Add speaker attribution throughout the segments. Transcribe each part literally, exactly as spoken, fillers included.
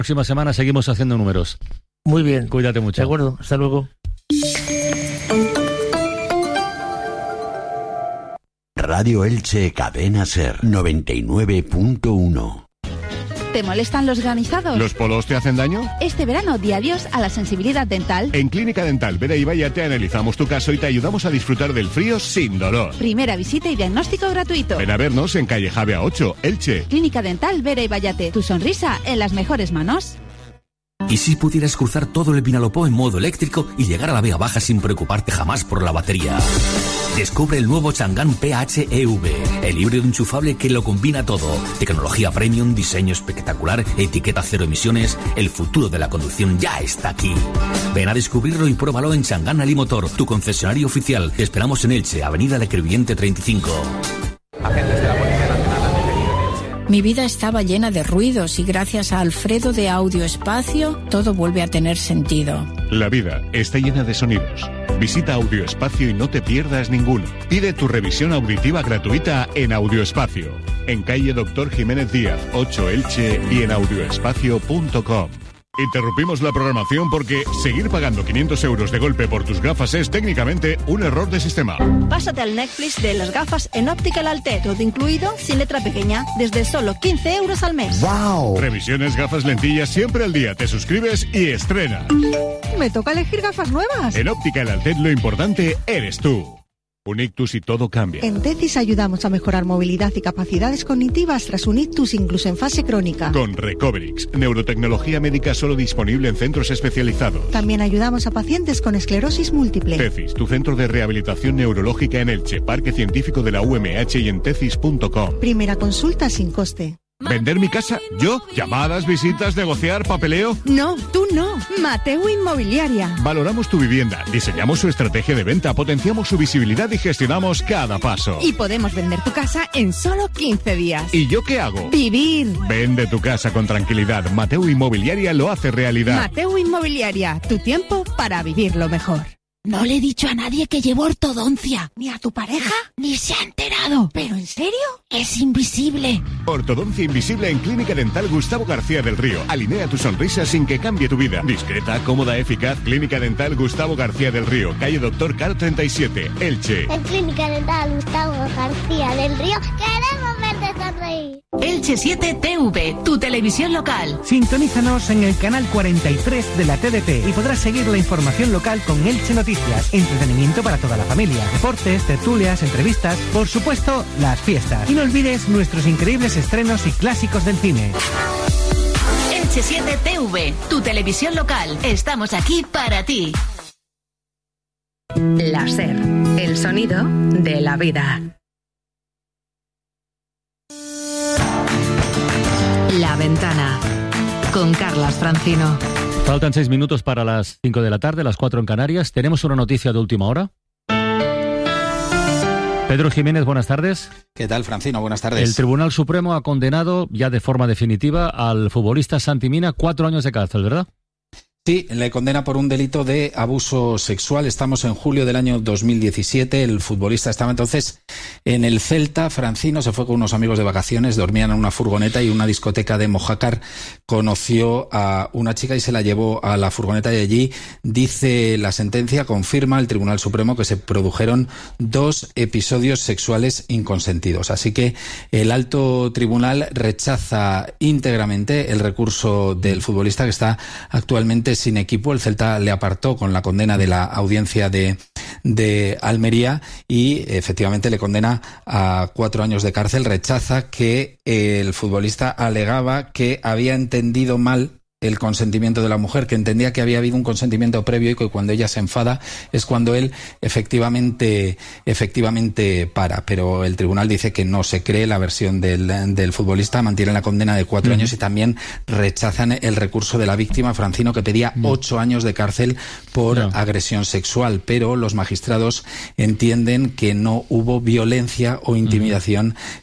Speaker 1: próxima semana seguimos haciendo números.
Speaker 2: Muy bien.
Speaker 1: Cuídate mucho.
Speaker 2: De acuerdo, hasta luego.
Speaker 3: Radio Elche, Cadena Ser, noventa y nueve punto uno.
Speaker 4: ¿Te molestan los granizados?
Speaker 5: ¿Los polos te hacen daño?
Speaker 4: Este verano di adiós a la sensibilidad dental.
Speaker 5: En Clínica Dental Vera y Vaya te analizamos tu caso y te ayudamos a disfrutar del frío sin dolor.
Speaker 4: Primera visita y diagnóstico gratuito.
Speaker 5: Ven a vernos en calle Javea ocho, Elche.
Speaker 4: Clínica Dental Vera y Vallate. Tu sonrisa en las mejores manos.
Speaker 6: ¿Y si pudieras cruzar todo el Vinalopó en modo eléctrico y llegar a la Vega Baja sin preocuparte jamás por la batería? Descubre el nuevo Chang'an P H E V, el híbrido enchufable que lo combina todo. Tecnología premium, diseño espectacular, etiqueta cero emisiones. El futuro de la conducción ya está aquí. Ven a descubrirlo y pruébalo en Chang'an Alimotor, tu concesionario oficial. Te esperamos en Elche, Avenida La Crevillente treinta y cinco.
Speaker 7: Agentes de la Policía Nacional han detenido en Elche.
Speaker 8: Mi vida estaba llena de ruidos y gracias a Alfredo de Audio Espacio todo vuelve a tener sentido.
Speaker 5: La vida está llena de sonidos. Visita Audio Espacio y no te pierdas ninguno. Pide tu revisión auditiva gratuita en Audio Espacio. En calle Doctor Jiménez Díaz, ocho Elche y en audioespacio punto com. Interrumpimos la programación porque seguir pagando quinientos euros de golpe por tus gafas es técnicamente un error de sistema.
Speaker 9: Pásate al Netflix de las gafas en Optical Alte, todo incluido, sin letra pequeña, desde solo quince euros al mes.
Speaker 3: ¡Wow!
Speaker 5: Revisiones, gafas, lentillas, siempre al día. Te suscribes y estrena.
Speaker 9: Me toca elegir gafas nuevas.
Speaker 5: En Optical Alte lo importante eres tú. Un ictus y todo cambia.
Speaker 9: En Tecis ayudamos a mejorar movilidad y capacidades cognitivas tras un ictus incluso en fase crónica.
Speaker 5: Con Recoverix, neurotecnología médica solo disponible en centros especializados.
Speaker 9: También ayudamos a pacientes con esclerosis múltiple.
Speaker 5: Tecis, tu centro de rehabilitación neurológica en Elche, Parque Científico de la U M H y en tecis punto com.
Speaker 9: Primera consulta sin coste.
Speaker 5: ¿Vender mi casa? ¿Yo? ¿Llamadas, visitas, negociar, papeleo?
Speaker 9: No, tú no. Mateu Inmobiliaria.
Speaker 5: Valoramos tu vivienda, diseñamos su estrategia de venta, potenciamos su visibilidad y gestionamos cada paso.
Speaker 9: Y podemos vender tu casa en solo quince días.
Speaker 5: ¿Y yo qué hago?
Speaker 9: Vivir.
Speaker 5: Vende tu casa con tranquilidad. Mateu Inmobiliaria lo hace realidad.
Speaker 9: Mateu Inmobiliaria, tu tiempo para vivirlo mejor.
Speaker 8: No le he dicho a nadie que llevo ortodoncia.
Speaker 9: ¿Ni a tu pareja?
Speaker 8: Ni se ha enterado.
Speaker 9: ¿Pero en serio?
Speaker 8: Es invisible.
Speaker 5: Ortodoncia invisible en Clínica Dental Gustavo García del Río. Alinea tu sonrisa sin que cambie tu vida. Discreta, cómoda, eficaz. Clínica Dental Gustavo García del Río. Calle Doctor Car treinta y siete, Elche.
Speaker 10: En Clínica Dental Gustavo García del Río queremos verte sonreír.
Speaker 11: Elche siete T V, tu televisión local.
Speaker 12: Sintonízanos en el canal cuarenta y tres de la T D T y podrás seguir la información local con Elche Noticias, entretenimiento para toda la familia, deportes, tertulias, entrevistas, por supuesto, las fiestas. Y no olvides nuestros increíbles estrenos y clásicos del cine.
Speaker 11: Elche siete T V, tu televisión local. Estamos aquí para ti.
Speaker 13: La Ser, el sonido de la vida. La Ventana, con Carlas Francino.
Speaker 1: Faltan seis minutos para las cinco de la tarde, las cuatro en Canarias. Tenemos una noticia de última hora. Pedro Jiménez, buenas tardes.
Speaker 14: ¿Qué tal, Francino? Buenas tardes.
Speaker 1: El Tribunal Supremo ha condenado ya de forma definitiva al futbolista Santi Mina cuatro años de cárcel, ¿verdad?
Speaker 14: Sí, le condena por un delito de abuso sexual. Estamos en julio del año dos mil diecisiete. El futbolista estaba entonces en el Celta. Francino se fue con unos amigos de vacaciones, dormían en una furgoneta y en una discoteca de Mojácar conoció a una chica y se la llevó a la furgoneta, y allí, dice la sentencia, confirma el Tribunal Supremo que se produjeron dos episodios sexuales inconsentidos. Así que el alto tribunal rechaza íntegramente el recurso del futbolista, que está actualmente sin equipo. El Celta le apartó con la condena de la audiencia de, de Almería y efectivamente le condena a cuatro años de cárcel. Rechaza que el futbolista alegaba que había entendido mal el consentimiento de la mujer, que entendía que había habido un consentimiento previo y que cuando ella se enfada es cuando él efectivamente efectivamente para. Pero el tribunal dice que no se cree la versión del, del futbolista, mantiene la condena de cuatro uh-huh. años y también rechazan el recurso de la víctima, Francino, que pedía uh-huh. ocho años de cárcel por no. agresión sexual. Pero los magistrados entienden que no hubo violencia o intimidación uh-huh.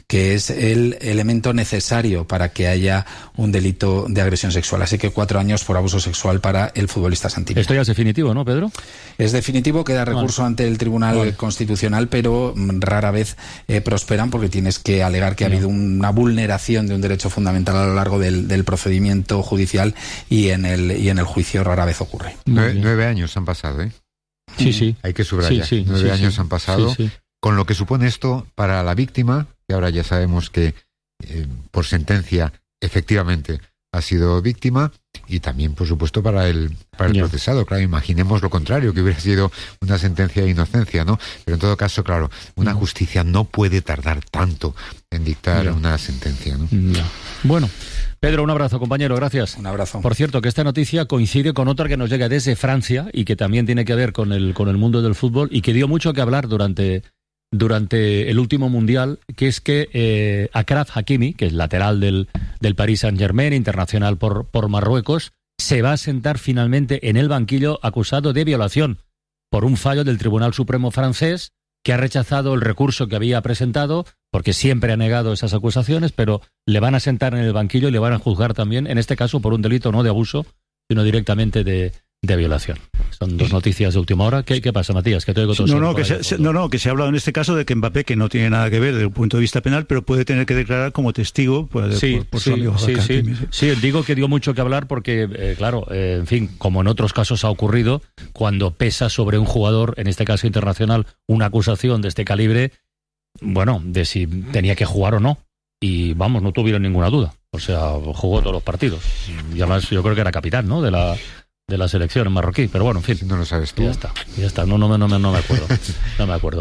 Speaker 14: que es el elemento necesario para que haya un delito de agresión sexual. Así que cuatro años por abuso sexual para el futbolista Santimina.
Speaker 1: Esto ya es definitivo, ¿no, Pedro?
Speaker 14: Es definitivo, queda recurso vale. ante el Tribunal vale. Constitucional, pero rara vez eh, prosperan porque tienes que alegar que ha habido una vulneración de un derecho fundamental a lo largo del, del procedimiento judicial y en el y en el juicio rara vez ocurre.
Speaker 2: Nueve, nueve años han pasado, ¿eh?
Speaker 1: Sí, sí.
Speaker 2: Hay que subrayar.
Speaker 1: Sí, sí,
Speaker 2: nueve
Speaker 1: sí,
Speaker 2: años
Speaker 1: sí.
Speaker 2: han pasado,
Speaker 1: sí, sí.
Speaker 2: con lo que supone esto para la víctima, que ahora ya sabemos que eh, por sentencia efectivamente ha sido víctima, y también, por supuesto, para el para el yeah. procesado. Claro, imaginemos lo contrario, que hubiera sido una sentencia de inocencia, ¿no? Pero en todo caso, claro, una no. justicia no puede tardar tanto en dictar yeah. una sentencia, ¿no?
Speaker 1: Yeah. Bueno, Pedro, un abrazo, compañero, gracias.
Speaker 14: Un abrazo.
Speaker 1: Por cierto, que esta noticia coincide con otra que nos llega desde Francia y que también tiene que ver con el con el mundo del fútbol y que dio mucho que hablar durante durante el último Mundial, que es que eh, Achraf Hakimi, que es lateral del, del Paris Saint-Germain, internacional por, por Marruecos, se va a sentar finalmente en el banquillo acusado de violación por un fallo del Tribunal Supremo francés, que ha rechazado el recurso que había presentado, porque siempre ha negado esas acusaciones, pero le van a sentar en el banquillo y le van a juzgar también, en este caso por un delito no de abuso, sino directamente de... de violación. Son dos noticias de última hora. ¿Qué, qué pasa, Matías? Que te oigo todo
Speaker 15: no, no, que se, se, no, no, que se ha hablado en este caso de que Mbappé, que no tiene nada que ver desde el punto de vista penal, pero puede tener que declarar como testigo pues,
Speaker 1: sí,
Speaker 15: por, por
Speaker 1: sí,
Speaker 15: su amigo
Speaker 1: sí, sí,
Speaker 15: sí.
Speaker 1: sí, digo que dio mucho que hablar porque, eh, claro, eh, en fin, como en otros casos ha ocurrido, cuando pesa sobre un jugador, en este caso internacional, una acusación de este calibre, bueno, de si tenía que jugar o no. Y vamos, no tuvieron ninguna duda. O sea, jugó todos los partidos. Y además yo creo que era capitán, ¿no? De la... de la selección marroquí, pero bueno, en fin.
Speaker 2: No lo sabes tú.
Speaker 1: Ya está, ya está. No, no, no, no, no me acuerdo. No me acuerdo.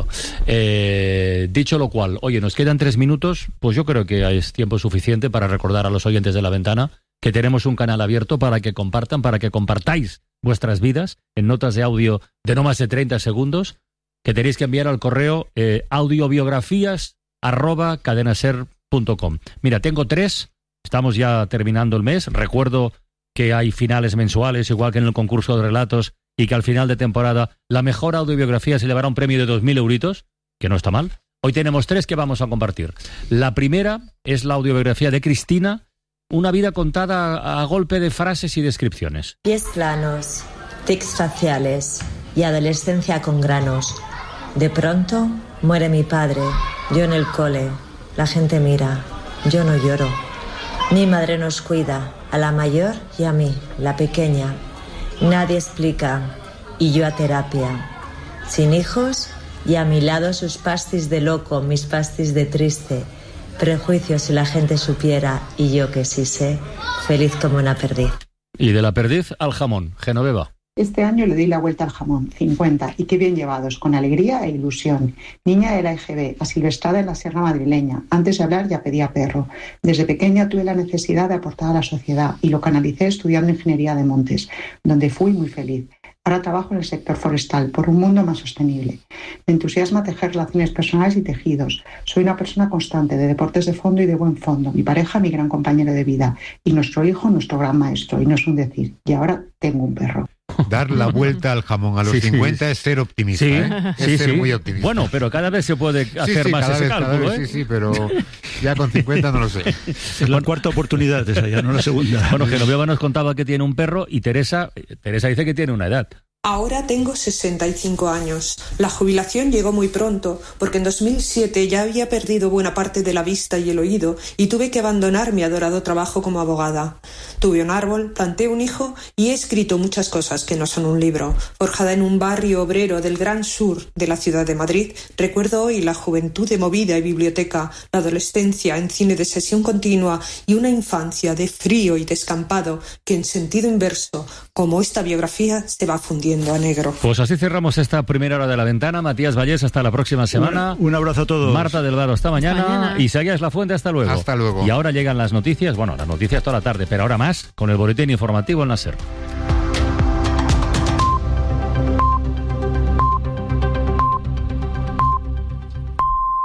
Speaker 1: Eh, dicho lo cual, oye, nos quedan tres minutos, pues yo creo que es tiempo suficiente para recordar a los oyentes de La Ventana que tenemos un canal abierto para que compartan, para que compartáis vuestras vidas en notas de audio de no más de treinta segundos, que tenéis que enviar al correo eh, audiobiografías arroba cadenaser punto com. Mira, tengo tres, estamos ya terminando el mes, recuerdo que hay finales mensuales, igual que en el concurso de relatos, y que al final de temporada la mejor audiobiografía se llevará un premio de dos mil euritos, que no está mal. Hoy tenemos tres que vamos a compartir. La primera es la audiobiografía de Cristina, una vida contada a, a golpe de frases y descripciones.
Speaker 16: Pies planos, tics faciales y adolescencia con granos. De pronto muere mi padre, yo en el cole, la gente mira, yo no lloro. Mi madre nos cuida, a la mayor y a mí, la pequeña. Nadie explica, y yo a terapia. Sin hijos, y a mi lado sus pastis de loco, mis pastis de triste. Prejuicios si la gente supiera, y yo que sí sé, feliz como una perdiz.
Speaker 1: Y de la perdiz al jamón, Genoveva.
Speaker 17: Este año le di la vuelta al jamón, cincuenta, y qué bien llevados, con alegría e ilusión. Niña de la E G B, asilvestrada en la sierra madrileña. Antes de hablar ya pedía perro. Desde pequeña tuve la necesidad de aportar a la sociedad y lo canalicé estudiando ingeniería de montes, donde fui muy feliz. Ahora trabajo en el sector forestal, por un mundo más sostenible. Me entusiasma tejer relaciones personales y tejidos. Soy una persona constante, de deportes de fondo y de buen fondo. Mi pareja, mi gran compañero de vida. Y nuestro hijo, nuestro gran maestro. Y no es un decir. Y ahora tengo un perro.
Speaker 2: Dar la vuelta al jamón a los sí, cincuenta sí. es ser optimista,
Speaker 1: sí,
Speaker 2: ¿eh? Es
Speaker 1: sí,
Speaker 2: ser
Speaker 1: sí.
Speaker 2: muy optimista.
Speaker 1: Bueno, pero cada vez se puede hacer
Speaker 2: sí, sí,
Speaker 1: más ese
Speaker 2: vez,
Speaker 1: cálculo,
Speaker 2: vez,
Speaker 1: ¿eh?
Speaker 2: Sí, sí, pero ya con cincuenta no lo sé.
Speaker 15: Es la cuarta oportunidad esa ya, no la segunda.
Speaker 1: Bueno, Genoveva nos contaba que tiene un perro y Teresa, Teresa dice que tiene una edad.
Speaker 18: Ahora tengo sesenta y cinco años. La jubilación llegó muy pronto, porque en dos mil siete ya había perdido buena parte de la vista y el oído y tuve que abandonar mi adorado trabajo como abogada. Tuve un árbol, planté un hijo y he escrito muchas cosas que no son un libro. Forjada en un barrio obrero del Gran Sur de la ciudad de Madrid, recuerdo hoy la juventud de movida y biblioteca, la adolescencia en cine de sesión continua y una infancia de frío y descampado que en sentido inverso, como esta biografía, se va fundiendo a negro.
Speaker 1: Pues así cerramos esta primera hora de La Ventana. Matías Vallés, hasta la próxima semana.
Speaker 15: Un, un abrazo a todos.
Speaker 1: Marta del Varo, hasta mañana.
Speaker 19: Hasta mañana.
Speaker 1: Isaías Lafuente, hasta luego.
Speaker 2: Hasta luego.
Speaker 1: Y ahora llegan las noticias, bueno, las noticias toda la tarde, pero ahora más con el boletín informativo en la SER.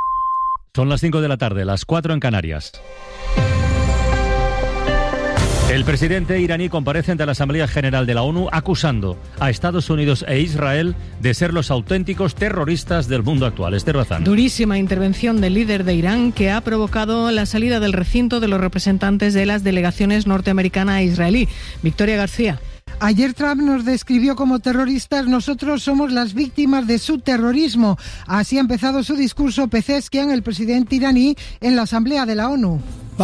Speaker 1: Son las cinco de la tarde, las cuatro en Canarias. El presidente iraní comparece ante la Asamblea General de la ONU acusando a Estados Unidos e Israel de ser los auténticos terroristas del mundo actual. Esther Bazán.
Speaker 19: Durísima intervención del líder de Irán que ha provocado la salida del recinto de los representantes de las delegaciones norteamericana e israelí. Victoria García.
Speaker 20: Ayer Trump nos describió como terroristas, nosotros somos las víctimas de su terrorismo. Así ha empezado su discurso Pezeshkian, el presidente iraní, en la Asamblea de la ONU.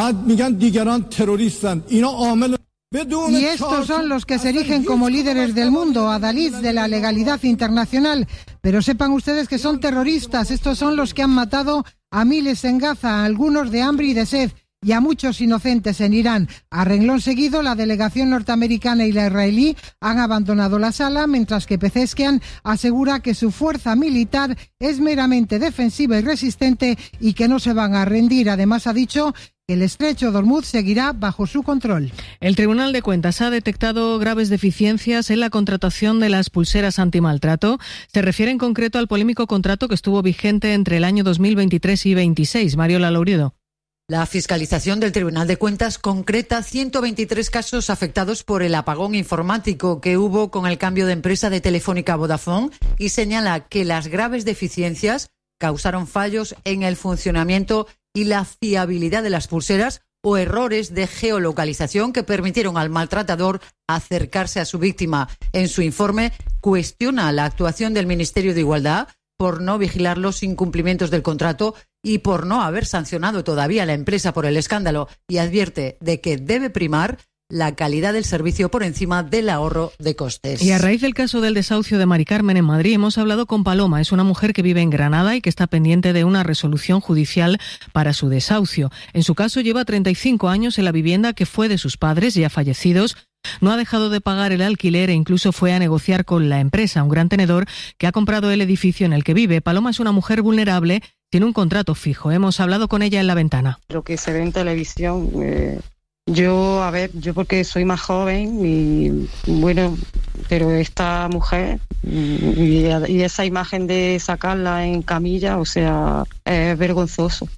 Speaker 20: Y estos son los que se erigen como líderes del mundo, adalids de la legalidad internacional. Pero sepan ustedes que son terroristas, estos son los que han matado a miles en Gaza, a algunos de hambre y de sed, y a muchos inocentes en Irán. A renglón seguido, la delegación norteamericana y la israelí han abandonado la sala, mientras que Pezeshkian asegura que su fuerza militar es meramente defensiva y resistente y que no se van a rendir. Además, ha dicho que el estrecho de Hormuz seguirá bajo su control.
Speaker 19: El Tribunal de Cuentas ha detectado graves deficiencias en la contratación de las pulseras antimaltrato. Se refiere en concreto al polémico contrato que estuvo vigente entre el año dos mil veintitrés y veintiséis. Mariola Laurido.
Speaker 21: La fiscalización del Tribunal de Cuentas concreta ciento veintitrés casos afectados por el apagón informático que hubo con el cambio de empresa de Telefónica a Vodafone y señala que las graves deficiencias causaron fallos en el funcionamiento y la fiabilidad de las pulseras o errores de geolocalización que permitieron al maltratador acercarse a su víctima. En su informe cuestiona la actuación del Ministerio de Igualdad por no vigilar los incumplimientos del contrato y por no haber sancionado todavía a la empresa por el escándalo, y advierte de que debe primar la calidad del servicio por encima del ahorro de costes.
Speaker 19: Y a raíz del caso del desahucio de Mari Carmen en Madrid, hemos hablado con Paloma. Es una mujer que vive en Granada y que está pendiente de una resolución judicial para su desahucio. En su caso, lleva treinta y cinco años en la vivienda que fue de sus padres, ya fallecidos. No ha dejado de pagar el alquiler e incluso fue a negociar con la empresa, un gran tenedor que ha comprado el edificio en el que vive. Paloma es una mujer vulnerable, tiene un contrato fijo. Hemos hablado con ella en La Ventana.
Speaker 22: Lo que se ve en televisión, eh, yo, a ver, yo porque soy más joven y bueno, pero esta mujer y, y esa imagen de sacarla en camilla, o sea, es vergonzoso,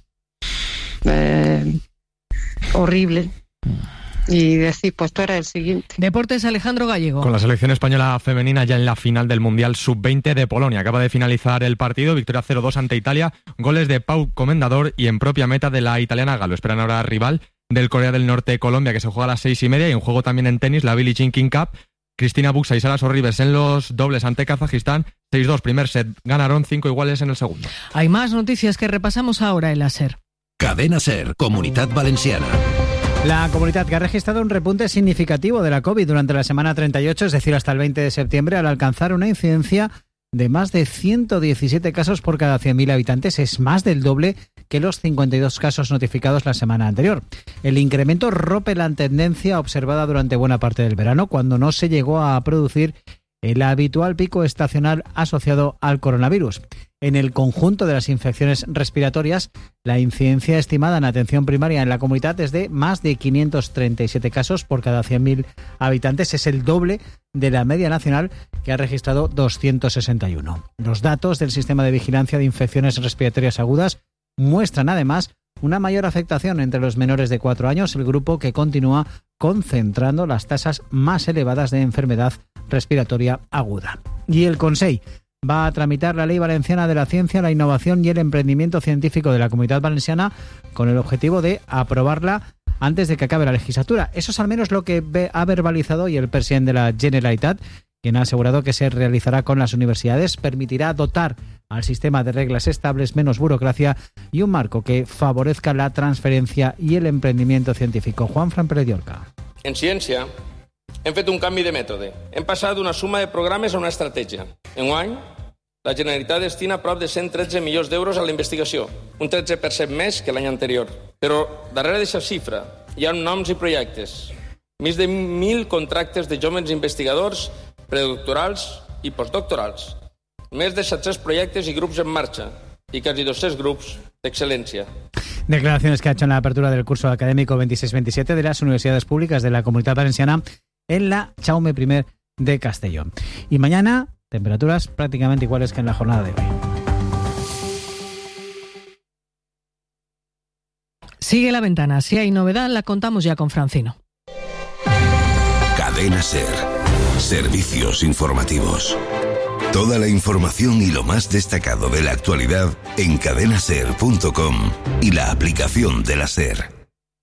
Speaker 22: eh, horrible. Y decir, pues tú eres el siguiente.
Speaker 19: Deportes, Alejandro Gallego.
Speaker 23: Con la selección española femenina ya en la final del Mundial sub veinte de Polonia. Acaba de finalizar el partido, victoria cero dos ante Italia, goles de Pau Comendador y en propia meta de la italiana Galo. Esperan ahora rival del Corea del Norte Colombia, que se juega a las seis y media, y un juego también en tenis, la Billie Jean King Cup. Cristina Buxa y Sara Sorribes en los dobles ante Kazajistán. seis dos, primer set, ganaron cinco iguales en el segundo.
Speaker 19: Hay más noticias que repasamos ahora en la SER.
Speaker 3: Cadena SER, Comunitat Valenciana.
Speaker 12: La comunidad que ha registrado un repunte significativo de la COVID durante la semana treinta y ocho, es decir, hasta el veinte de septiembre, al alcanzar una incidencia de más de ciento diecisiete casos por cada cien mil habitantes. Es más del doble que los cincuenta y dos casos notificados la semana anterior. El incremento rompe la tendencia observada durante buena parte del verano, cuando no se llegó a producir el habitual pico estacional asociado al coronavirus. En el conjunto de las infecciones respiratorias, la incidencia estimada en atención primaria en la comunidad es de más de quinientos treinta y siete casos por cada cien mil habitantes. Es el doble de la media nacional, que ha registrado doscientos sesenta y uno. Los datos del Sistema de Vigilancia de Infecciones Respiratorias Agudas muestran además una mayor afectación entre los menores de cuatro años, el grupo que continúa concentrando las tasas más elevadas de enfermedad respiratoria aguda. Y el Consell va a tramitar la Ley Valenciana de la Ciencia, la Innovación y el Emprendimiento Científico de la Comunidad Valenciana, con el objetivo de aprobarla antes de que acabe la legislatura. Eso es al menos lo que ha verbalizado hoy el presidente de la Generalitat, quien ha asegurado que se realizará con las universidades, permitirá dotar al sistema de reglas estables, menos burocracia y un marco que favorezca la transferencia y el emprendimiento científico. Juanfran Pérez de Olca.
Speaker 24: En ciència hem fet un canvi de mètode. Hem passat d'una suma de programes a una estratègia. Enguany, la Generalitat destina prop de cent tretze milions d'euros a la investigació, un tretze per cent més que l'any anterior. Però darrere d'aquesta xifra hi ha noms i projectes. Més de mil contractes de joves investigadors predoctorals i postdoctorals. Més de set-cents proyectos y grupos en marcha y casi doscientos grupos de excelencia.
Speaker 12: Declaraciones que ha hecho en la apertura del curso académico veintiséis veintisiete de las universidades públicas de la Comunidad Valenciana en la Jaume I de Castellón. Y mañana, temperaturas prácticamente iguales que en la jornada de hoy.
Speaker 19: Sigue La Ventana. Si hay novedad, la contamos ya con Francino.
Speaker 4: Cadena Ser. Servicios informativos. Toda la información y lo más destacado de la actualidad en cadena ser punto com y la aplicación de la Ser.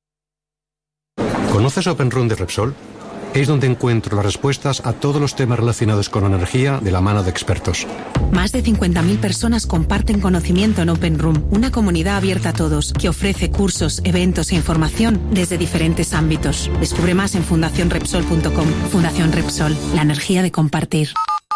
Speaker 6: ¿Conoces Open Room de Repsol? Es donde encuentro las respuestas a todos los temas relacionados con energía de la mano de expertos.
Speaker 7: Más de cincuenta mil personas comparten conocimiento en Open Room, una comunidad abierta a todos que ofrece cursos, eventos e información desde diferentes ámbitos. Descubre más en fundación repsol punto com. Fundación Repsol, la energía de compartir.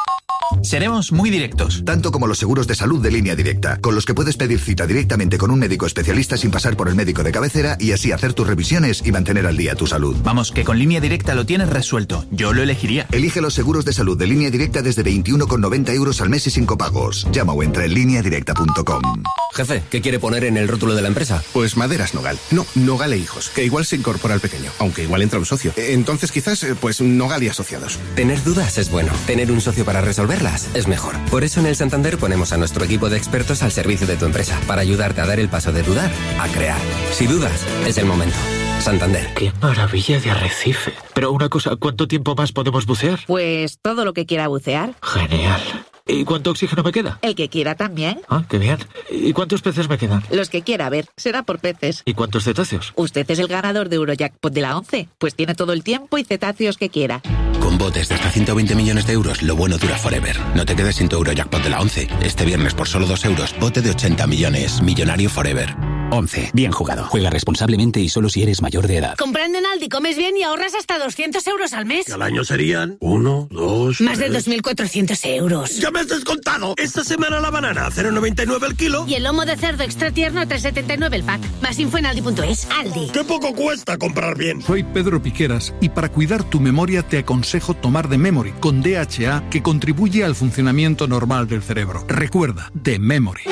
Speaker 9: Seremos muy directos.
Speaker 25: Tanto como los seguros de salud de Línea Directa, con los que puedes pedir cita directamente con un médico especialista sin pasar por el médico de cabecera y así hacer tus revisiones y mantener al día tu salud.
Speaker 9: Vamos, que con Línea Directa lo tienes resuelto. Yo lo elegiría.
Speaker 25: Elige los seguros de salud de Línea Directa desde veintiuno con noventa euros al mes y sin copagos. Llama o entra en línea directa punto com.
Speaker 26: Jefe, ¿qué quiere poner en el rótulo de la empresa?
Speaker 27: Pues Maderas Nogal. No, Nogal e Hijos, que igual se incorpora al pequeño, aunque igual entra un socio. Entonces quizás, pues Nogal y Asociados.
Speaker 26: Tener dudas es bueno. Tener un socio para resolverlas es mejor. Por eso en el Santander ponemos a nuestro equipo de expertos al servicio de tu empresa, para ayudarte a dar el paso de dudar a crear. Si dudas, es el momento. Santander.
Speaker 28: ¡Qué maravilla de arrecife! Pero una cosa, ¿cuánto tiempo más podemos bucear?
Speaker 29: Pues todo lo que quiera bucear.
Speaker 28: Genial. ¿Y cuánto oxígeno me queda?
Speaker 29: El que quiera también.
Speaker 28: Ah, qué bien. ¿Y cuántos peces me quedan?
Speaker 29: Los que quiera, a ver, será por peces.
Speaker 28: ¿Y cuántos cetáceos?
Speaker 29: Usted es el ganador de Eurojackpot de la once, pues tiene todo el tiempo y cetáceos que quiera.
Speaker 30: Con botes de hasta ciento veinte millones de euros, lo bueno dura forever. No te quedes sin tu Eurojackpot de la once. Este viernes por solo dos euros, bote de ochenta millones. Millonario forever.
Speaker 31: once. Bien jugado. Juega responsablemente y solo si eres mayor de edad.
Speaker 32: Comprando en Aldi comes bien y ahorras hasta doscientos euros al mes.
Speaker 33: Y al año serían uno, dos...
Speaker 32: Más
Speaker 33: tres...
Speaker 32: de dos mil cuatrocientos euros.
Speaker 33: ¡Ya me has descontado! Esta semana la banana, cero coma noventa y nueve el kilo.
Speaker 32: Y el lomo de cerdo extra tierno, tres coma setenta y nueve el pack. Más info en aldi punto es. Aldi.
Speaker 33: ¡Qué poco cuesta comprar bien!
Speaker 34: Soy Pedro Piqueras y para cuidar tu memoria te aconsejo tomar The Memory con D H A, que contribuye al funcionamiento normal del cerebro. Recuerda, The Memory.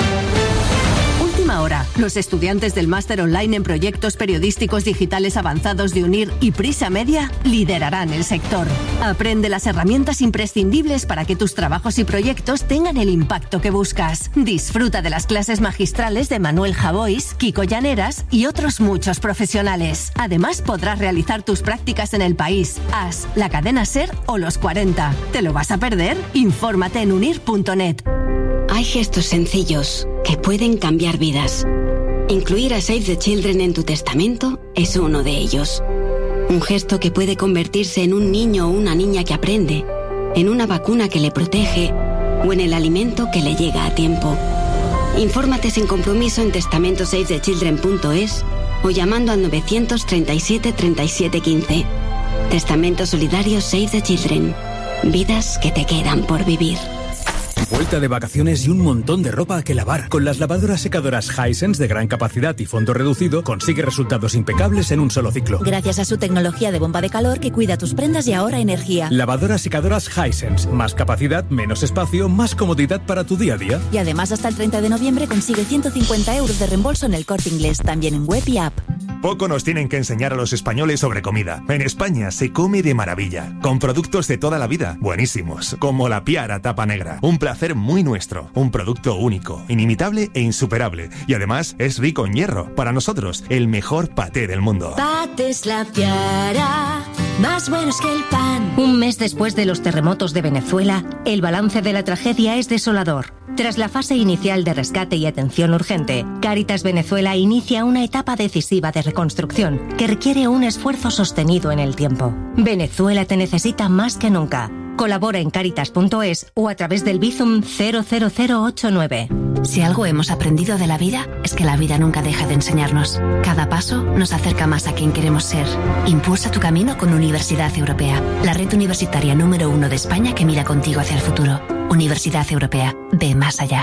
Speaker 35: Última hora. Los estudiantes del máster online en proyectos periodísticos digitales avanzados de UNIR y Prisa Media liderarán el sector. Aprende las herramientas imprescindibles para que tus trabajos y proyectos tengan el impacto que buscas. Disfruta de las clases magistrales de Manuel Javois, Kiko Llaneras y otros muchos profesionales. Además, podrás realizar tus prácticas en el país, A S, la cadena SER o los cuarenta. ¿Te lo vas a perder? Infórmate en unir punto net.
Speaker 36: Hay gestos sencillos que pueden cambiar vidas. Incluir a Save the Children en tu testamento es uno de ellos. Un gesto que puede convertirse en un niño o una niña que aprende, en una vacuna que le protege o en el alimento que le llega a tiempo. Infórmate sin compromiso en testamento save the children punto es o llamando al novecientos treinta y siete treinta y siete quince. Testamento solidario Save the Children. Vidas que te quedan por vivir.
Speaker 37: Vuelta de vacaciones y un montón de ropa que lavar. Con las lavadoras secadoras Hisense de gran capacidad y fondo reducido, consigue resultados impecables en un solo ciclo.
Speaker 38: Gracias a su tecnología de bomba de calor que cuida tus prendas y ahorra energía.
Speaker 37: Lavadoras secadoras Hisense. Más capacidad, menos espacio, más comodidad para tu día a día.
Speaker 38: Y además hasta el treinta de noviembre consigue ciento cincuenta euros de reembolso en el Corte Inglés, también en web y app.
Speaker 39: Poco nos tienen que enseñar a los españoles sobre comida. En España se come de maravilla, con productos de toda la vida, buenísimos, como la Piara tapa negra. Un placer muy nuestro, un producto único, inimitable e insuperable. Y además es rico en hierro. Para nosotros, el mejor paté del mundo.
Speaker 40: Patés La Piara, más buenos que el pan. Un mes después de los terremotos de Venezuela, el balance de la tragedia es desolador. Tras la fase inicial de rescate y atención urgente, Cáritas Venezuela inicia una etapa decisiva de reconstrucción que requiere un esfuerzo sostenido en el tiempo. Venezuela te necesita más que nunca. Colabora en cáritas punto es o a través del Bizum cero cero cero ocho nueve.
Speaker 38: Si algo hemos aprendido de la vida, es que la vida nunca deja de enseñarnos. Cada paso nos acerca más a quien queremos ser. Impulsa tu camino con Universidad Europea, la red universitaria número uno de España que mira contigo hacia el futuro. Universidad Europea, ve más allá.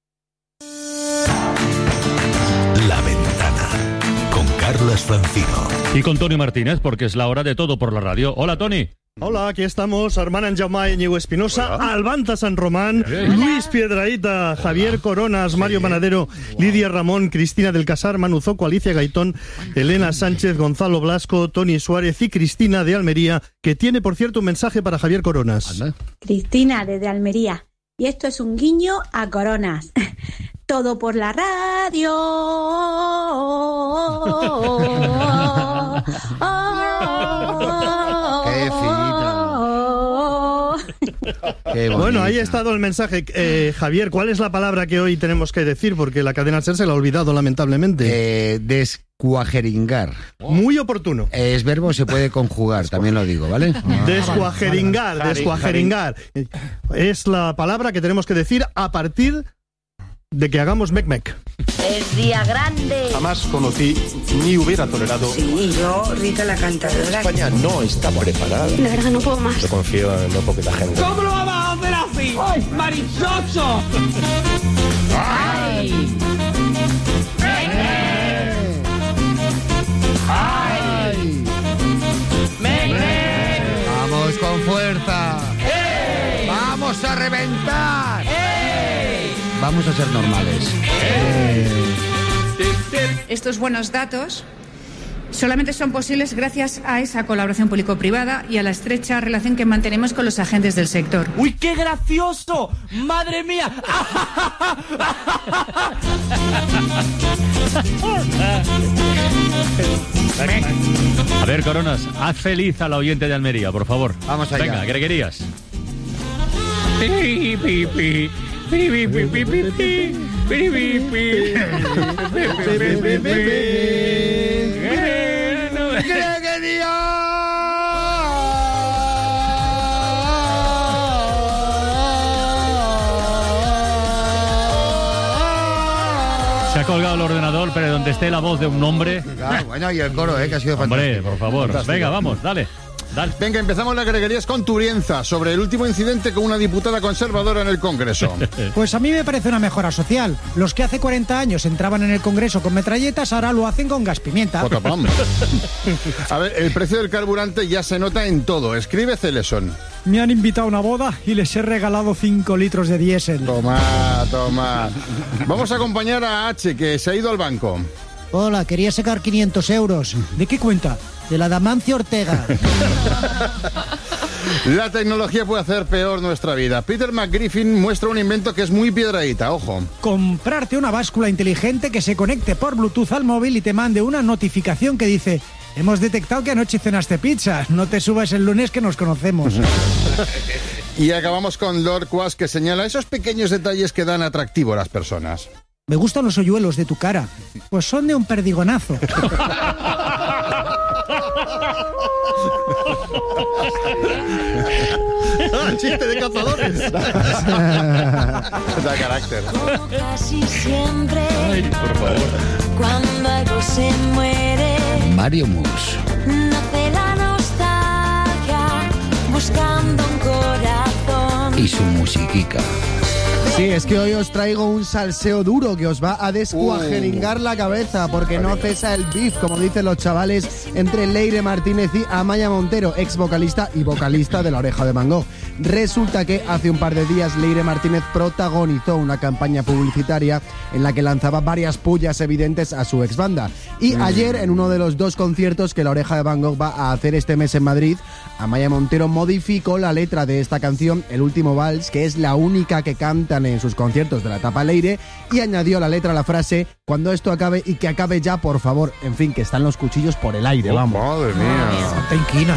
Speaker 4: La Ventana, con Carlas Francino.
Speaker 1: Y con Toni Martínez, porque es la hora de Todo por la Radio. Hola, Toni.
Speaker 41: Hola, aquí estamos, Armand Anjaumà, Íñigo Espinosa, Albanta San Román, Hola. Luis Piedrahita, Javier Coronas, Mario Manadero, Lidia Ramón, Cristina del Casar, Manu Zoco, Alicia Gaitón, Elena Sánchez, Gonzalo Blasco, Toni Suárez y Cristina de Almería, que tiene, por cierto, un mensaje para Javier Coronas.
Speaker 42: Cristina, desde Almería. Y esto es un guiño a Coronas. Todo por la radio.
Speaker 2: ¡Qué fina!
Speaker 41: Bueno, ahí ha estado el mensaje. Eh, Javier, ¿cuál es la palabra que hoy tenemos que decir? Porque la cadena SER se la ha olvidado, lamentablemente.
Speaker 3: Eh, descuajeringar.
Speaker 41: Muy oportuno.
Speaker 3: Es verbo, se puede conjugar, también lo digo, ¿vale?
Speaker 41: Descuajeringar, descuajeringar. Es la palabra que tenemos que decir a partir de que hagamos mec-mec.
Speaker 32: Es día grande.
Speaker 5: Jamás conocí ni hubiera tolerado.
Speaker 32: Sí, yo, Rita la cantadora.
Speaker 5: España no está preparada.
Speaker 32: De verdad, no puedo más.
Speaker 5: Yo confío en muy poquita gente.
Speaker 32: ¿Cómo lo vamos a hacer así? ¡Ay, marichocho!
Speaker 3: ¡Ay! ¡Ay! ¡Mec-mec! ¡Vamos con fuerza! ¡Ey! ¡Vamos a reventar! ¡Ey! Vamos a ser normales. ¡Ey!
Speaker 6: Estos buenos datos solamente son posibles gracias a esa colaboración público-privada y a la estrecha relación que mantenemos con los agentes del sector.
Speaker 32: ¡Uy, qué gracioso! ¡Madre mía!
Speaker 1: A ver, Coronas, haz feliz a la oyente de Almería, por favor.
Speaker 3: Vamos allá.
Speaker 1: Venga, ¿qué querías?
Speaker 32: Pi, pi, pi. Pi, pi, pi, pi, pi, pi. Pi, pi, pi.
Speaker 1: Se ha colgado el ordenador, pero donde esté la voz de un hombre...
Speaker 3: Claro, bueno, y el coro, ¿eh? Que ha sido fantástico.
Speaker 1: Hombre, por favor. Fantástico. Venga, vamos, dale. Dale.
Speaker 5: Venga, empezamos las greguerías con Turienza, sobre el último incidente con una diputada conservadora en el Congreso.
Speaker 7: Pues a mí me parece una mejora social. Los que hace cuarenta años entraban en el Congreso con metralletas, ahora lo hacen con gas pimienta.
Speaker 5: A ver, el precio del carburante ya se nota en todo. Escribe Celeson.
Speaker 7: Me han invitado a una boda y les he regalado cinco litros de diésel.
Speaker 5: Toma, toma. Vamos a acompañar a H, que se ha ido al banco.
Speaker 7: Hola, quería sacar quinientos euros. ¿De qué cuenta? De la Damancio Ortega.
Speaker 5: La tecnología puede hacer peor nuestra vida. Peter McGriffin muestra un invento que es muy piedradita, ojo.
Speaker 7: Comprarte una báscula inteligente que se conecte por Bluetooth al móvil y te mande una notificación que dice: hemos detectado que anoche cenaste pizza, no te subas el lunes que nos conocemos.
Speaker 5: Y acabamos con Lord Quas, que señala esos pequeños detalles que dan atractivo a las personas.
Speaker 7: Me gustan los hoyuelos de tu cara, pues son de un perdigonazo.
Speaker 41: ¡Ah, chiste de cazadores!
Speaker 5: Da carácter.
Speaker 32: Como casi siempre.
Speaker 1: Ay, por favor.
Speaker 32: Cuando algo se muere,
Speaker 3: Mario Mus.
Speaker 32: nace la nostalgia, buscando un corazón.
Speaker 3: Y su musiquica.
Speaker 8: Sí, es que hoy os traigo un salseo duro que os va a descuajeringar uh, la cabeza, porque no cesa el beef, como dicen los chavales, entre Leire Martínez y Amaya Montero, ex vocalista y vocalista de La Oreja de Van Gogh. Resulta que hace un par de días Leire Martínez protagonizó una campaña publicitaria en la que lanzaba varias pullas evidentes a su ex banda. Y mm. ayer, en uno de los dos conciertos que La Oreja de Van Gogh va a hacer este mes en Madrid, Amaya Montero modificó la letra de esta canción, El último vals, que es la única que cantan en sus conciertos de la etapa Leire, y añadió la letra a la frase: cuando esto acabe y que acabe ya, por favor. En fin, que están los cuchillos por el aire,
Speaker 5: oh,
Speaker 8: vamos.
Speaker 5: Madre mía.
Speaker 7: Santa inquina.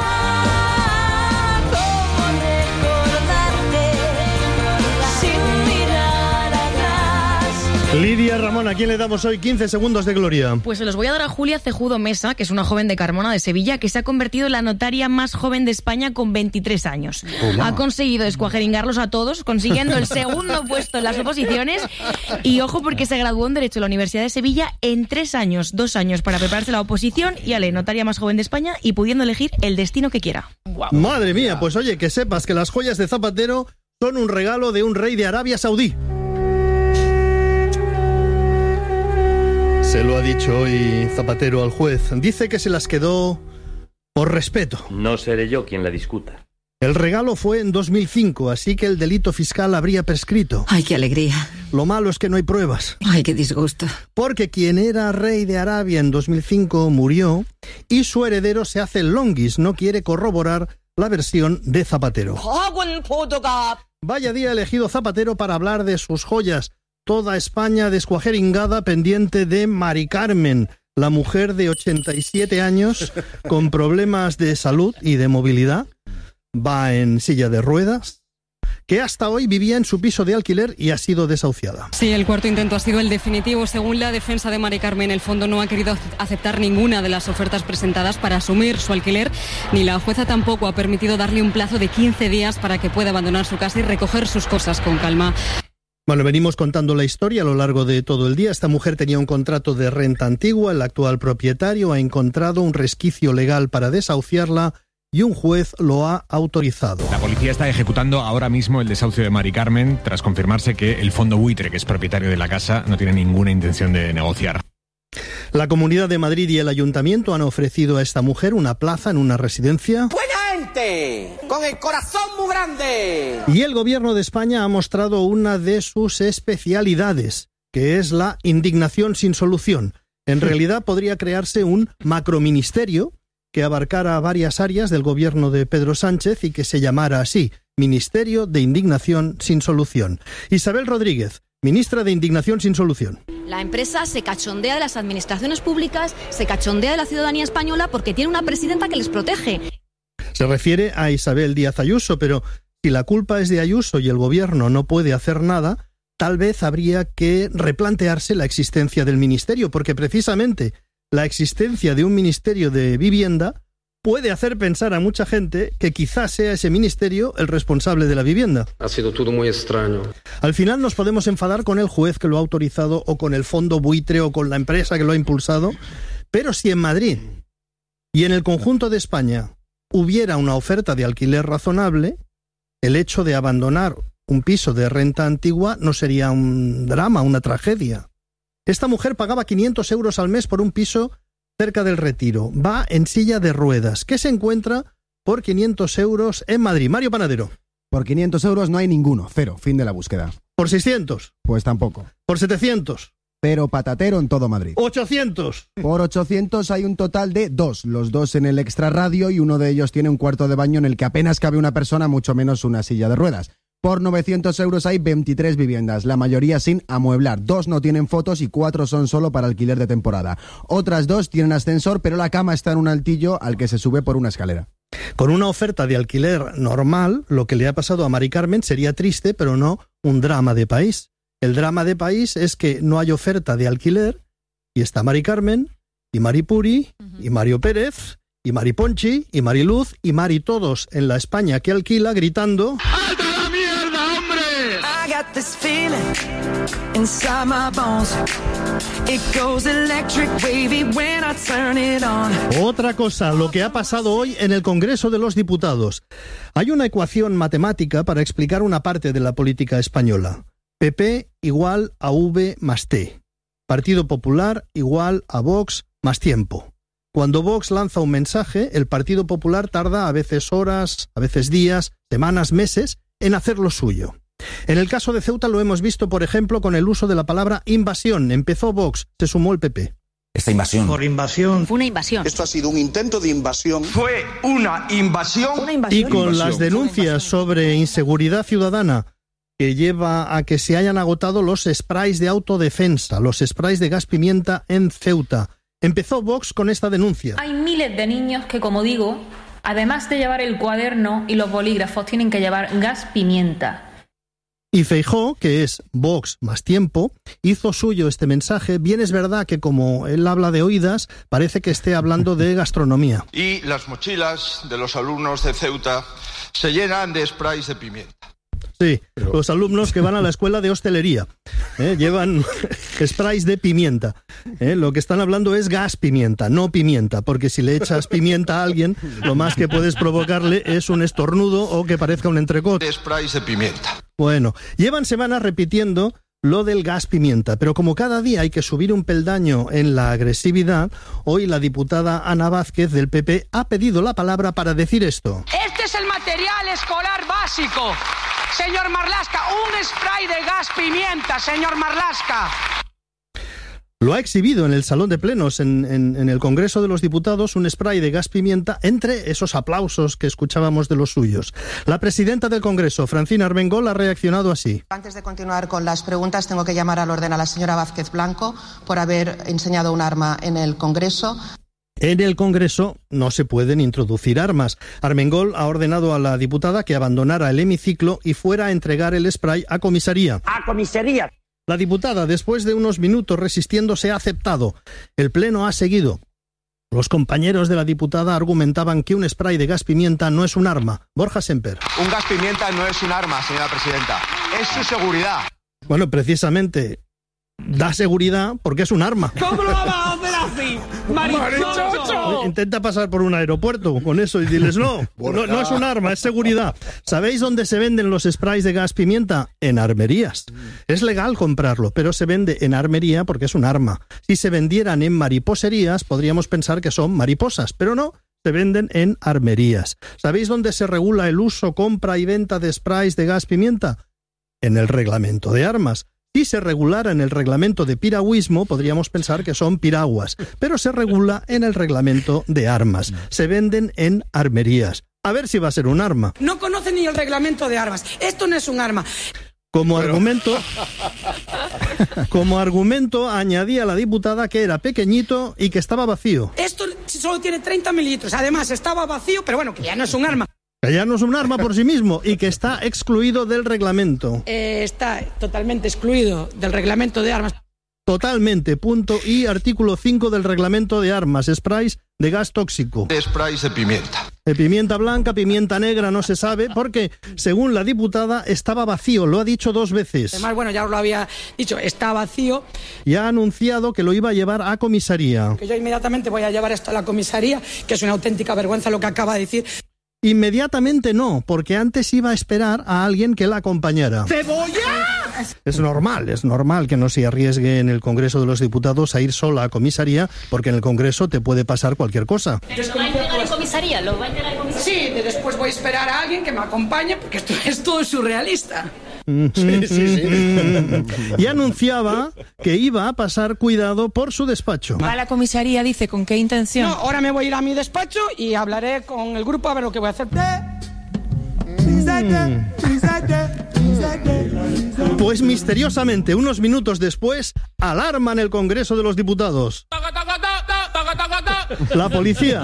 Speaker 41: Lidia Ramón, ¿a quién le damos hoy quince segundos de gloria?
Speaker 9: Pues se los voy a dar a Julia Cejudo Mesa, que es una joven de Carmona, de Sevilla, que se ha convertido en la notaria más joven de España con veintitrés años. ¿Cómo? Ha conseguido descuajeringarlos a todos, consiguiendo el segundo puesto en las oposiciones. Y ojo, porque se graduó en Derecho en la Universidad de Sevilla en tres años, dos años para prepararse la oposición, y ale, notaria más joven de España y pudiendo elegir el destino que quiera.
Speaker 41: Wow. Madre mía, pues oye, que sepas que las joyas de Zapatero son un regalo de un rey de Arabia Saudí. Se lo ha dicho hoy Zapatero al juez. Dice que se las quedó por respeto.
Speaker 10: No seré yo quien la discuta.
Speaker 41: El regalo fue en dos mil cinco, así que el delito fiscal habría prescrito.
Speaker 11: Ay, qué alegría.
Speaker 41: Lo malo es que no hay pruebas.
Speaker 11: Ay, qué disgusto.
Speaker 41: Porque quien era rey de Arabia en dos mil cinco murió y su heredero se hace el longuis, no quiere corroborar la versión de Zapatero. Vaya día elegido Zapatero para hablar de sus joyas. Toda España descuajeringada pendiente de Mari Carmen, la mujer de ochenta y siete años con problemas de salud y de movilidad. Va en silla de ruedas, que hasta hoy vivía en su piso de alquiler y ha sido desahuciada.
Speaker 11: Sí, el cuarto intento ha sido el definitivo. Según la defensa de Mari Carmen, el fondo no ha querido aceptar ninguna de las ofertas presentadas para asumir su alquiler, ni la jueza tampoco ha permitido darle un plazo de quince días para que pueda abandonar su casa y recoger sus cosas con calma.
Speaker 41: Bueno, venimos contando la historia a lo largo de todo el día. Esta mujer tenía un contrato de renta antigua, el actual propietario ha encontrado un resquicio legal para desahuciarla y un juez lo ha autorizado.
Speaker 12: La policía está ejecutando ahora mismo el desahucio de Mari Carmen tras confirmarse que el fondo buitre, que es propietario de la casa, no tiene ninguna intención de negociar.
Speaker 41: La Comunidad de Madrid y el Ayuntamiento han ofrecido a esta mujer una plaza en una residencia.
Speaker 13: ¡Buena gente! ¡Con el corazón muy grande!
Speaker 41: Y el Gobierno de España ha mostrado una de sus especialidades, que es la indignación sin solución. En realidad podría crearse un macroministerio que abarcara varias áreas del gobierno de Pedro Sánchez y que se llamara así, Ministerio de Indignación sin Solución. Isabel Rodríguez, ministra de Indignación sin Solución.
Speaker 14: La empresa se cachondea de las administraciones públicas, se cachondea de la ciudadanía española porque tiene una presidenta que les protege.
Speaker 41: Se refiere a Isabel Díaz Ayuso, pero si la culpa es de Ayuso y el gobierno no puede hacer nada, tal vez habría que replantearse la existencia del ministerio, porque precisamente la existencia de un ministerio de vivienda puede hacer pensar a mucha gente que quizás sea ese ministerio el responsable de la vivienda.
Speaker 15: Ha sido todo muy extraño.
Speaker 41: Al final nos podemos enfadar con el juez que lo ha autorizado o con el fondo buitre o con la empresa que lo ha impulsado, pero si en Madrid y en el conjunto de España hubiera una oferta de alquiler razonable, el hecho de abandonar un piso de renta antigua no sería un drama, una tragedia. Esta mujer pagaba quinientos euros al mes por un piso cerca del Retiro. Va en silla de ruedas. ¿Qué se encuentra por quinientos euros en Madrid? Mario Panadero.
Speaker 8: Por quinientos euros no hay ninguno. Cero. Fin de la búsqueda.
Speaker 41: ¿Por seiscientos?
Speaker 8: Pues tampoco.
Speaker 41: ¿Por setecientos?
Speaker 8: Pero patatero en todo Madrid.
Speaker 41: ¿ochocientos?
Speaker 8: Por ochocientos hay un total de dos. Los dos en el extrarradio y uno de ellos tiene un cuarto de baño en el que apenas cabe una persona, mucho menos una silla de ruedas. Por novecientos euros hay veintitrés viviendas, la mayoría sin amueblar. Dos no tienen fotos y cuatro son solo para alquiler de temporada. Otras dos tienen ascensor, pero la cama está en un altillo al que se sube por una escalera.
Speaker 41: Con una oferta de alquiler normal, lo que le ha pasado a Mari Carmen sería triste, pero no un drama de país. El drama de país es que no hay oferta de alquiler y está Mari Carmen, y Mari Puri, uh-huh. y Mario Pérez, y Mari Ponchi, y Mari Luz, y Mari todos en la España que alquila gritando...
Speaker 16: This feeling inside my bones. It goes electric wavy when I turn it on.
Speaker 41: Otra cosa, lo que ha pasado hoy en el Congreso de los Diputados. Hay una ecuación matemática para explicar una parte de la política española. P P igual a V más T. Partido Popular igual a Vox más tiempo. Cuando Vox lanza un mensaje, el Partido Popular tarda a veces horas, a veces días, semanas, meses en hacer lo suyo. En el caso de Ceuta lo hemos visto, por ejemplo, con el uso de la palabra invasión. Empezó Vox, se sumó el P P.
Speaker 16: Esta invasión.
Speaker 41: Por invasión.
Speaker 14: Fue una invasión.
Speaker 16: Esto ha sido un intento de invasión. Fue una invasión.
Speaker 14: Una invasión.
Speaker 41: Y con
Speaker 16: invasión.
Speaker 41: las denuncias sobre inseguridad ciudadana que lleva a que se hayan agotado los sprays de autodefensa, los sprays de gas pimienta en Ceuta. Empezó Vox con esta denuncia.
Speaker 17: Hay miles de niños que, como digo, además de llevar el cuaderno y los bolígrafos, tienen que llevar gas pimienta.
Speaker 41: Y Feijóo, que es Vox más tiempo, hizo suyo este mensaje. Bien es verdad que como él habla de oídas, parece que esté hablando de gastronomía.
Speaker 18: Y las mochilas de los alumnos de Ceuta se llenan de sprays de pimienta.
Speaker 41: Sí, pero... los alumnos que van a la escuela de hostelería ¿eh? llevan sprays de pimienta. ¿eh? Lo que están hablando es gas pimienta, no pimienta, porque si le echas pimienta a alguien, lo más que puedes provocarle es un estornudo o que parezca un entrecot.
Speaker 18: De sprays de pimienta.
Speaker 41: Bueno, llevan semanas repitiendo lo del gas pimienta, pero como cada día hay que subir un peldaño en la agresividad, hoy la diputada Ana Vázquez del P P ha pedido la palabra para decir esto.
Speaker 19: Este es el material escolar básico. Señor Marlaska, un spray de gas pimienta, señor Marlaska.
Speaker 41: Lo ha exhibido en el Salón de Plenos, en, en, en el Congreso de los Diputados, un spray de gas pimienta entre esos aplausos que escuchábamos de los suyos. La presidenta del Congreso, Francina Armengol, ha reaccionado así.
Speaker 20: Antes de continuar con las preguntas, tengo que llamar al orden a la señora Vázquez Blanco por haber enseñado un arma en el Congreso.
Speaker 41: En el Congreso no se pueden introducir armas. Armengol ha ordenado a la diputada que abandonara el hemiciclo y fuera a entregar el spray a comisaría.
Speaker 19: ¡A comisaría!
Speaker 41: La diputada, después de unos minutos resistiéndose, ha aceptado. El Pleno ha seguido. Los compañeros de la diputada argumentaban que un spray de gas pimienta no es un arma. Borja Semper.
Speaker 18: Un gas pimienta no es un arma, señora presidenta. Es su seguridad.
Speaker 41: Bueno, precisamente da seguridad porque es un arma.
Speaker 19: ¿Cómo lo vamos a hacer así? ¡Marichocho!
Speaker 41: Intenta pasar por un aeropuerto con eso y diles no, no, no es un arma, es seguridad. ¿Sabéis dónde se venden los sprays de gas pimienta? En armerías. Es legal comprarlo, pero se vende en armería porque es un arma. Si se vendieran en mariposerías, podríamos pensar que son mariposas, pero no, se venden en armerías. ¿Sabéis dónde se regula el uso, compra y venta de sprays de gas pimienta? En el reglamento de armas. Si se regulara en el reglamento de piragüismo, podríamos pensar que son piraguas, pero se regula en el reglamento de armas. Se venden en armerías. A ver si va a ser un arma.
Speaker 19: No conoce ni el reglamento de armas. Esto no es un arma.
Speaker 41: Como argumento, como argumento añadía la diputada que era pequeñito y que estaba vacío.
Speaker 19: Esto solo tiene treinta mililitros. Además, estaba vacío, pero bueno, que ya no es un arma.
Speaker 41: Que ya no es un arma por sí mismo y que está excluido del reglamento.
Speaker 19: Eh, está totalmente excluido del reglamento de armas.
Speaker 41: Totalmente, punto y artículo cinco del reglamento de armas, sprays de gas tóxico.
Speaker 18: Sprays de pimienta.
Speaker 41: De pimienta blanca, pimienta negra, no se sabe, porque, según la diputada, estaba vacío, lo ha dicho dos veces.
Speaker 19: Además, bueno, ya os lo había dicho, está vacío.
Speaker 41: Y ha anunciado que lo iba a llevar a comisaría.
Speaker 19: Que yo inmediatamente voy a llevar esto a la comisaría, que es una auténtica vergüenza lo que acaba de decir.
Speaker 41: Inmediatamente no, porque antes iba a esperar a alguien que la acompañara.
Speaker 19: ¡Cebolla!
Speaker 41: Es normal, es normal que no se arriesgue en el Congreso de los Diputados a ir sola a comisaría, porque en el Congreso te puede pasar cualquier cosa.
Speaker 14: ¿Pero lo va a entregar en comisaría? ¿Lo va a entregar en comisaría?
Speaker 19: Sí, después voy a esperar a alguien que me acompañe, porque esto es todo surrealista.
Speaker 41: Sí, sí, sí. Y anunciaba que iba a pasar cuidado por su despacho.
Speaker 4: ¿Va a la comisaría, dice? ¿Con qué intención?
Speaker 19: No, ahora me voy a ir a mi despacho y hablaré con el grupo a ver lo que voy a hacer.
Speaker 41: Pues misteriosamente, unos minutos después, alarma en el Congreso de los Diputados. La policía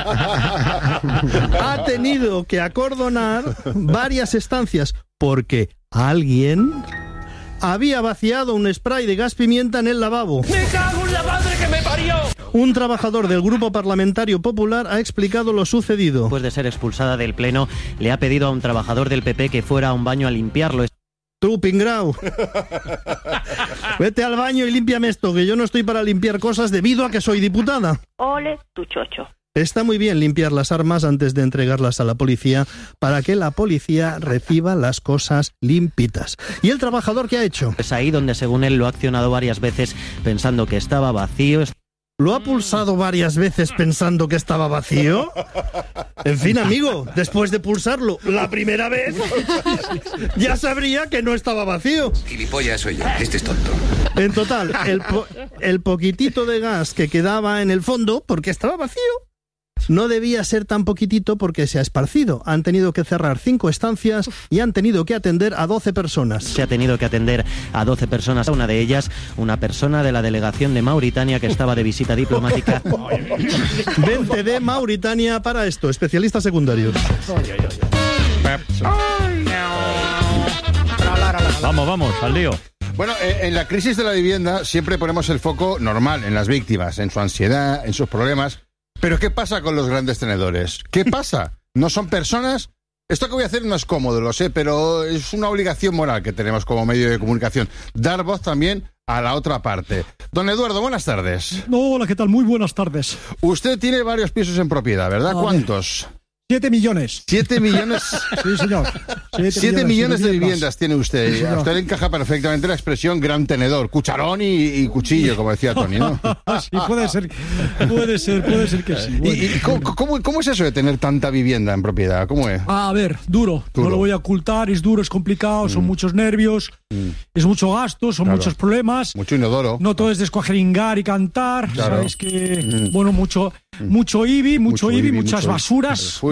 Speaker 41: ha tenido que acordonar varias estancias porque alguien había vaciado un spray de gas pimienta en el lavabo.
Speaker 19: ¡Me cago en la madre que me parió!
Speaker 41: Un trabajador del Grupo Parlamentario Popular ha explicado lo sucedido.
Speaker 15: Después de ser expulsada del Pleno, le ha pedido a un trabajador del P P que fuera a un baño a limpiarlo.
Speaker 41: Tú, Pingrau, vete al baño y límpiame esto, que yo no estoy para limpiar cosas debido a que soy diputada.
Speaker 21: Ole tu chocho.
Speaker 41: Está muy bien limpiar las armas antes de entregarlas a la policía para que la policía reciba las cosas limpitas. ¿Y el trabajador qué ha hecho?
Speaker 15: Es ahí donde, según él, lo ha accionado varias veces pensando que estaba vacío.
Speaker 41: ¿Lo ha pulsado varias veces pensando que estaba vacío? En fin, amigo, después de pulsarlo la primera vez, ya sabría que no estaba vacío.
Speaker 22: Gilipollas soy yo, este es tonto.
Speaker 41: En total, el, po- el poquitito de gas que quedaba en el fondo, porque estaba vacío, no debía ser tan poquitito porque se ha esparcido. Han tenido que cerrar cinco estancias y han tenido que atender a doce personas.
Speaker 15: Se ha tenido que atender a doce personas. Una de ellas, una persona de la delegación de Mauritania que estaba de visita diplomática.
Speaker 41: Vente de Mauritania para esto, especialistas secundarios.
Speaker 1: Vamos, vamos, al lío.
Speaker 5: Bueno, eh, en la crisis de la vivienda siempre ponemos el foco normal en las víctimas, en su ansiedad, en sus problemas. Pero ¿qué pasa con los grandes tenedores? ¿Qué pasa? ¿No son personas? Esto que voy a hacer no es cómodo, lo sé, pero es una obligación moral que tenemos como medio de comunicación. Dar voz también a la otra parte. Don Eduardo, buenas tardes.
Speaker 23: Hola, ¿qué tal? Muy buenas tardes.
Speaker 5: Usted tiene varios pisos en propiedad, ¿verdad?
Speaker 23: A
Speaker 5: ¿Cuántos?
Speaker 23: Ver. Siete millones.
Speaker 5: ¿Siete millones?
Speaker 23: Sí, señor.
Speaker 5: Siete, Siete millones, millones de viviendas tiene usted.
Speaker 23: Sí,
Speaker 5: a usted le encaja perfectamente la expresión gran tenedor, cucharón y, y cuchillo, como decía Tony, ¿no?
Speaker 23: Sí, puede ser, puede ser, puede ser que sí. Bueno.
Speaker 5: ¿Y, y cómo, cómo, cómo es eso de tener tanta vivienda en propiedad? ¿Cómo es?
Speaker 23: A ver, duro. duro. No lo voy a ocultar, es duro, es complicado, mm. son muchos nervios, mm. es mucho gasto, son claro. muchos problemas.
Speaker 5: Mucho inodoro.
Speaker 23: No todo es descuajeringar y cantar, claro. sabes que, mm. bueno, mucho... Mucho I B I, mucho, mucho I B I, mucho muchas mucho basuras, mucho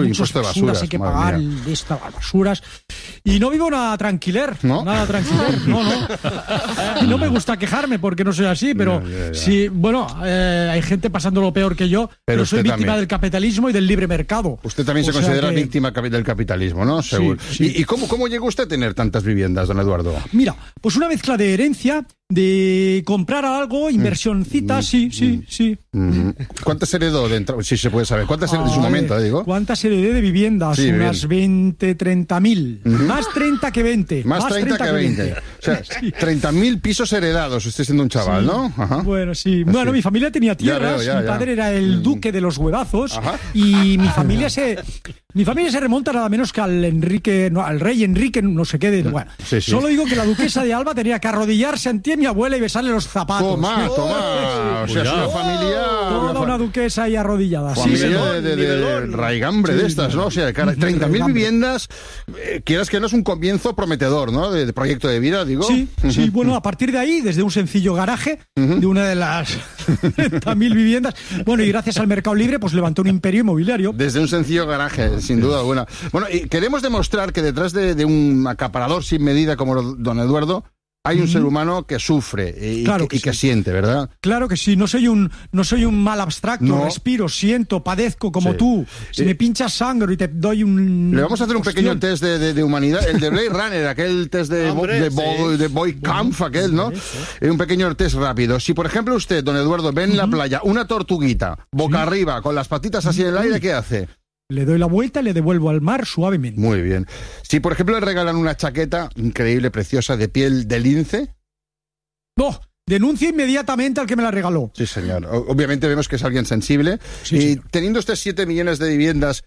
Speaker 7: muchas
Speaker 5: impuesto de basuras,
Speaker 7: hay que
Speaker 5: madre
Speaker 7: pagar
Speaker 5: mía.
Speaker 7: de estas basuras. Y no vivo nada tranquiler,
Speaker 5: ¿No?
Speaker 7: nada tranquiler, no, no. Y no me gusta quejarme porque no soy así, pero
Speaker 5: Ya, ya, ya.
Speaker 7: sí, bueno, eh, hay gente pasando lo peor que yo, pero,
Speaker 5: Pero
Speaker 7: soy
Speaker 5: usted
Speaker 7: víctima
Speaker 5: también.
Speaker 7: del capitalismo y del libre mercado.
Speaker 5: Usted también se
Speaker 7: O sea
Speaker 5: considera
Speaker 7: que-
Speaker 5: víctima capi- del capitalismo, ¿no? Seguro.
Speaker 7: sí.
Speaker 5: ¿Y, y cómo, cómo llegó usted a tener tantas viviendas, don Eduardo?
Speaker 7: Mira, pues una mezcla de herencia, de comprar algo, inversioncita, sí, sí, sí.
Speaker 5: Mm. ¿Cuántas heredó de entrada? Si se puede saber. ¿Cuántas heredó en su
Speaker 7: A
Speaker 5: momento,
Speaker 7: ver,
Speaker 5: eh, digo?
Speaker 7: ¿Cuántas heredé de viviendas?
Speaker 5: Sí,
Speaker 7: Unas veinte, treinta mil.
Speaker 5: Ujú.
Speaker 7: Más treinta que veinte.
Speaker 5: Más treinta que veinte. O sea, treinta mil pisos heredados, usted siendo un chaval,
Speaker 7: Sí.
Speaker 5: ¿no? Ajá.
Speaker 7: Bueno, sí. Bueno, mi familia tenía
Speaker 5: Ya
Speaker 7: tierras,
Speaker 5: veo, ya,
Speaker 7: mi
Speaker 5: ya.
Speaker 7: padre era el duque de los huevazos y mi familia se mi familia se remonta nada menos que al Enrique, no, al rey Enrique, no sé qué de, bueno.
Speaker 5: Sí, sí.
Speaker 7: Solo digo que la duquesa de Alba tenía que arrodillarse ante mi abuela y besarle los zapatos.
Speaker 5: Toma, toma. O sea, es una familia...
Speaker 7: Toda
Speaker 5: una
Speaker 7: una duquesa ahí arrodillada. Sí,
Speaker 5: Familia
Speaker 7: señor.
Speaker 5: de, de, de raigambre de estas, ¿no? O sea, cara, treinta mil
Speaker 7: Raigambre.
Speaker 5: viviendas, eh, quieras que no es un comienzo prometedor, ¿no? De, de proyecto de vida, digo.
Speaker 7: Sí, sí, bueno, a partir de ahí, desde un sencillo garaje de una de las treinta mil viviendas, bueno, y gracias al Mercado Libre, pues levantó un imperio inmobiliario.
Speaker 5: Desde un sencillo garaje, sin duda alguna. Bueno, y queremos demostrar que detrás de, de un acaparador sin medida como don Eduardo, hay un ser humano que sufre y,
Speaker 7: Claro
Speaker 5: que,
Speaker 7: que
Speaker 5: y que
Speaker 7: sí.
Speaker 5: siente, ¿verdad?
Speaker 7: Claro que sí, no soy un, no soy un mal abstracto,
Speaker 5: No.
Speaker 7: respiro, siento, padezco como
Speaker 5: Sí.
Speaker 7: tú. Si
Speaker 5: Eh,
Speaker 7: me pinchas sangre y te doy un...
Speaker 5: Le vamos a hacer un pequeño
Speaker 7: Ostión.
Speaker 5: test de, de- de humanidad, el de Blade Runner, aquel test de, bo-
Speaker 7: Hombre,
Speaker 5: de, bo-
Speaker 7: sí.
Speaker 5: de Boy Kampf, aquel, ¿no? Eh, Un pequeño test rápido. Si, por ejemplo, usted, don Eduardo, ve en la playa una tortuguita, boca arriba, con las patitas así en el aire, ¿qué hace?
Speaker 7: Le doy la vuelta y le devuelvo al mar suavemente.
Speaker 5: Muy bien. Si, por ejemplo, le regalan una chaqueta increíble, preciosa, de piel de lince...
Speaker 7: No, denuncia inmediatamente al que me la regaló.
Speaker 5: Sí, señor. O- Obviamente vemos que es alguien sensible. y teniendo usted siete millones de viviendas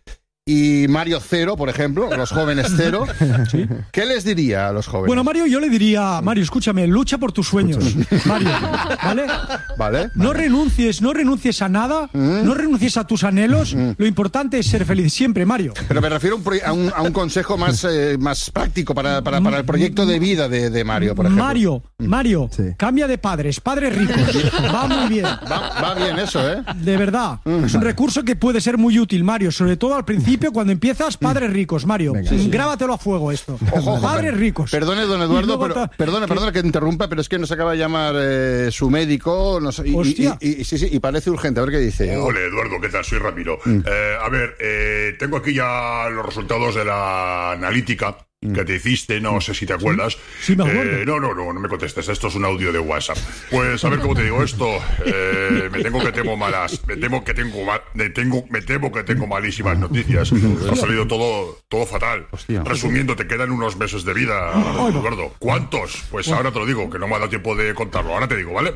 Speaker 5: y Mario cero, por ejemplo, los jóvenes cero, ¿qué les diría a los jóvenes?
Speaker 7: Bueno, Mario, yo le diría, Mario, escúchame, lucha por tus sueños. Mario, ¿vale?
Speaker 5: ¿Vale?
Speaker 7: No renuncies, no renuncies a nada, no renuncies a tus anhelos. Lo importante es ser feliz siempre, Mario.
Speaker 5: Pero me refiero a un, proye- a un, a un consejo más, eh, más práctico para, para, para el proyecto de vida de, de Mario, por ejemplo.
Speaker 7: Mario, Mario, cambia de padres, padres ricos. Va muy bien.
Speaker 5: Va, va bien eso, ¿eh?
Speaker 7: De verdad. Es un recurso que puede ser muy útil, Mario, sobre todo al principio cuando empiezas, padres ricos, Mario. Grábatelo a fuego esto.
Speaker 5: Ojo, ojo,
Speaker 7: Padres
Speaker 5: per-
Speaker 7: ricos.
Speaker 5: Perdone, don
Speaker 7: Y
Speaker 5: Eduardo,
Speaker 7: luego
Speaker 5: pero,
Speaker 7: ta-
Speaker 5: perdone, perdone que interrumpa, pero es que nos acaba de llamar eh, su médico. No sé, y, y,
Speaker 7: Hostia.
Speaker 5: y- y- sí, sí, y parece urgente. A ver qué dice.
Speaker 2: Hola Eduardo, ¿qué tal? Soy Ramiro. Eh, a ver, eh, tengo aquí ya los resultados de la analítica que te hiciste, no sé si te acuerdas.
Speaker 7: Sí, me acuerdo.
Speaker 2: Eh, no, no, no, no me contestes, esto es un audio de WhatsApp. Pues a ver cómo te digo esto. Eh, me tengo que tengo malas, me temo que tengo mal, me tengo, me temo que tengo malísimas noticias. Ha salido todo, todo fatal. Resumiendo, te quedan unos meses de vida, Eduardo. ¿Cuántos? Pues ahora te lo digo, que no me ha dado tiempo de contarlo. Ahora te digo, ¿vale?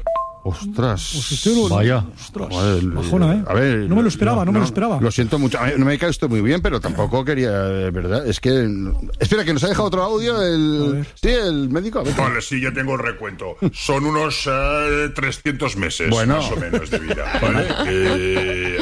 Speaker 5: Ostras.
Speaker 1: Vaya.
Speaker 5: Joder,
Speaker 7: Bajona, ¿eh?
Speaker 5: A ver,
Speaker 7: No me lo esperaba, no me lo esperaba.
Speaker 5: Lo siento mucho. A ver, no me cae esto muy bien, pero tampoco quería, eh, ¿verdad? Es que. no- Espera, que nos ha dejado otro audio. El... Sí, el médico. A ver.
Speaker 2: Vale, sí, ya tengo el recuento. Son unos eh, trescientos meses,
Speaker 5: Bueno.
Speaker 2: más o menos, de vida. ¿Vale? Eh,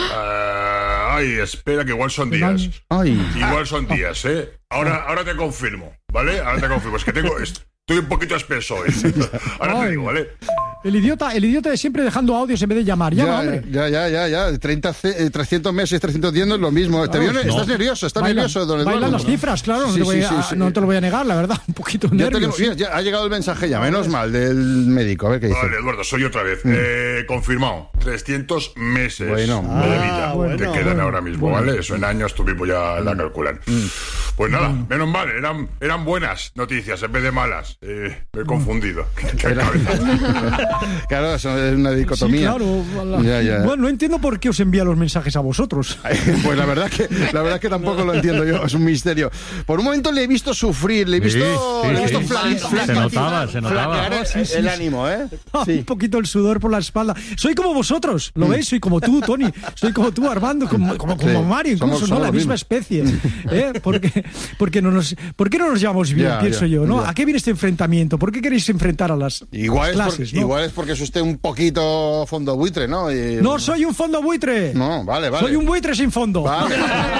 Speaker 2: ah, ay, espera, que igual son días.
Speaker 5: Ay.
Speaker 2: Igual son días, ¿eh? Ahora, ahora te confirmo, ¿vale? Ahora te confirmo. Es que tengo... Estoy un poquito espeso hoy. Ahora te
Speaker 7: Ay.
Speaker 2: digo, ¿vale?
Speaker 7: El idiota, el idiota de siempre dejando audios en vez de llamar. Llama,
Speaker 5: Ya,
Speaker 7: hombre.
Speaker 5: ya, ya, ya, ya. treinta, ce- eh, trescientos meses, trescientos diez no es lo mismo. ¿Te veo-
Speaker 7: No.
Speaker 5: ¿Estás nervioso? ¿Estás
Speaker 7: Bailan-
Speaker 5: nervioso, don Eduardo?
Speaker 7: Bailan las cifras, claro, no,
Speaker 5: Sí,
Speaker 7: te voy
Speaker 5: sí,
Speaker 7: a,
Speaker 5: sí, sí.
Speaker 7: no te lo voy a negar, la verdad. Un poquito
Speaker 5: Ya,
Speaker 7: nervios.
Speaker 5: tenemos,
Speaker 7: sí.
Speaker 5: mira, ya ha llegado el mensaje ya, menos mal, del médico. A ver qué dice.
Speaker 2: Vale, Eduardo, soy otra vez. Eh, confirmado. trescientos meses
Speaker 5: Bueno.
Speaker 2: de vida
Speaker 5: Ah, bueno,
Speaker 2: te quedan
Speaker 5: bueno,
Speaker 2: ahora mismo,
Speaker 5: bueno.
Speaker 2: ¿vale? Eso en años tú mismo ya la calculan. Pues nada, menos mal, eran, eran buenas noticias en vez de malas. Eh, me he confundido. Qué cabeza.
Speaker 5: Claro, eso es una dicotomía.
Speaker 7: Sí, claro. la-
Speaker 5: Ya, ya.
Speaker 7: Bueno, no entiendo por qué os envía los mensajes a vosotros.
Speaker 5: Pues la verdad que la verdad que tampoco lo entiendo yo, es un misterio. Por un momento le he visto sufrir, le he visto,
Speaker 1: Sí, sí,
Speaker 5: le he visto
Speaker 1: sí.
Speaker 5: fla-
Speaker 1: Se
Speaker 5: fla-
Speaker 1: notaba, se notaba.
Speaker 5: flaquear el,
Speaker 7: Sí, sí,
Speaker 5: el
Speaker 7: sí.
Speaker 5: ánimo, ¿eh?
Speaker 7: Ah, Un poquito el sudor por la espalda. Soy como vosotros, ¿lo veis? Soy como tú, Tony. Soy como tú, Armando, como, como, como
Speaker 5: Sí,
Speaker 7: Mario, incluso,
Speaker 5: somos-
Speaker 7: ¿no?
Speaker 5: somos
Speaker 7: La
Speaker 5: lo
Speaker 7: misma
Speaker 5: mismo.
Speaker 7: especie. ¿eh? Porque, porque no nos, ¿Por qué no nos llevamos bien,
Speaker 5: Ya,
Speaker 7: pienso
Speaker 5: ya,
Speaker 7: yo, ¿no?
Speaker 5: ya.
Speaker 7: ¿A qué viene este enfrentamiento? ¿Por qué queréis enfrentar a las,
Speaker 5: Igual es,
Speaker 7: las
Speaker 5: porque,
Speaker 7: clases, ¿no?
Speaker 5: igual es porque es usted un poquito fondo buitre, ¿no? Y-
Speaker 7: No soy un fondo buitre.
Speaker 5: No, vale, vale.
Speaker 7: Soy un buitre sin fondo.
Speaker 5: Vale.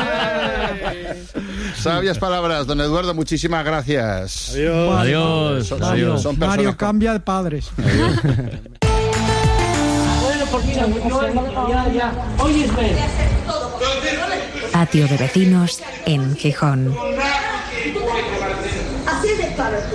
Speaker 5: Sabias palabras, don Eduardo, muchísimas gracias.
Speaker 7: Adiós.
Speaker 1: Adiós,
Speaker 5: Son,
Speaker 1: adiós.
Speaker 5: son
Speaker 7: Mario
Speaker 5: personas con-
Speaker 7: cambia de padres.
Speaker 3: Bueno, pues mira, yo ya, ya. Óyeme. Patio de vecinos en Gijón.
Speaker 6: Así es de claro.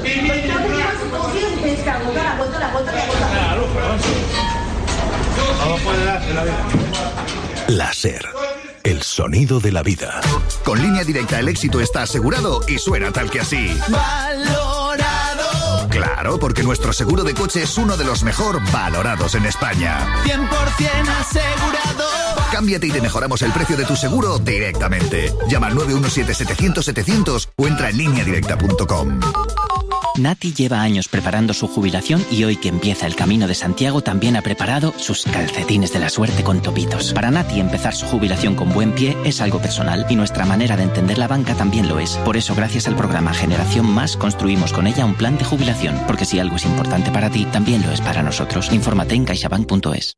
Speaker 9: La SER, el sonido de la vida. Con Línea Directa el éxito está asegurado y suena tal que así.
Speaker 6: Valorado.
Speaker 9: Claro, porque nuestro seguro de coche es uno de los mejor valorados en España.
Speaker 6: cien por ciento asegurado.
Speaker 9: Cámbiate y te mejoramos el precio de tu seguro directamente. Llama al nueve uno siete setecientos setecientos o entra en línea directa punto com.
Speaker 21: Nati lleva años preparando su jubilación y hoy que empieza el Camino de Santiago también ha preparado sus calcetines de la suerte con topitos. Para Nati empezar su jubilación con buen pie es algo personal y nuestra manera de entender la banca también lo es. Por eso gracias al programa Generación Más construimos con ella un plan de jubilación, porque si algo es importante para ti, también lo es para nosotros. Infórmate en caixabank punto es.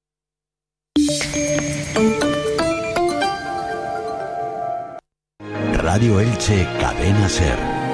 Speaker 9: Radio Elche, Cadena SER.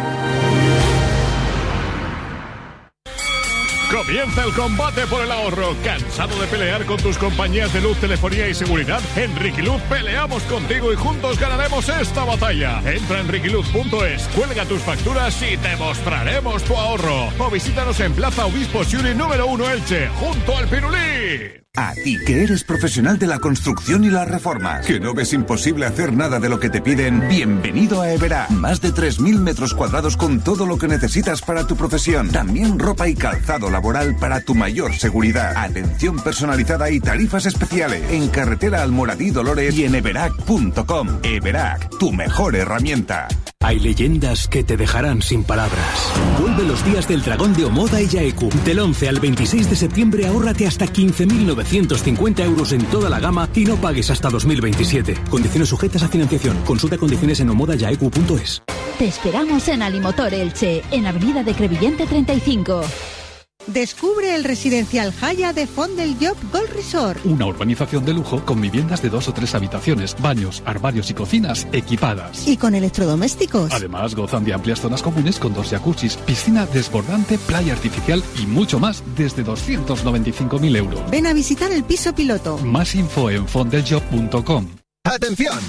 Speaker 24: Comienza el combate por el ahorro. ¿Cansado de pelear con tus compañías de luz, telefonía y seguridad? En Riquiluz peleamos contigo y juntos ganaremos esta batalla. Entra en riquiluz punto es, cuelga tus facturas y te mostraremos tu ahorro. O visítanos en Plaza Obispo Ciuri número uno Elche, junto al Pirulí.
Speaker 25: A ti, que eres profesional de la construcción y las reformas, que no ves imposible hacer nada de lo que te piden, bienvenido a Everac. Más de tres mil metros cuadrados con todo lo que necesitas para tu profesión. También ropa y calzado laboral para tu mayor seguridad. Atención personalizada y tarifas especiales. En carretera Almoradí Dolores y en everac punto com. Everac, tu mejor herramienta.
Speaker 26: Hay leyendas que te dejarán sin palabras. Vuelve los días del dragón de Omoda y Yaeku. Del once al veintiséis de septiembre ahórrate hasta quince mil novecientos cincuenta euros en toda la gama y no pagues hasta dos mil veintisiete. Condiciones sujetas a financiación. Consulta condiciones en omoda yaeku punto es.
Speaker 27: Te esperamos en Alimotor Elche, en Avenida de Crevillente treinta y cinco.
Speaker 28: Descubre el residencial Haya de Font del Llop Gold Resort.
Speaker 29: Una urbanización de lujo con viviendas de dos o tres habitaciones, baños, armarios y cocinas equipadas.
Speaker 28: Y con electrodomésticos.
Speaker 29: Además, gozan de amplias zonas comunes con dos jacuzzis, piscina desbordante, playa artificial y mucho más desde doscientos noventa y cinco mil euros.
Speaker 28: Ven a visitar el piso piloto.
Speaker 29: Más info en font del job punto com.
Speaker 9: ¡Atención!